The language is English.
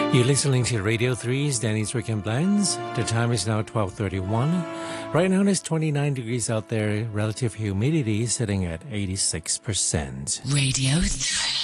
You're listening to Radio 3's Danny's Weekend Blends. The time is now 12:31. Right now it's 29 degrees out there. Relative humidity sitting at 86%. Radio 3.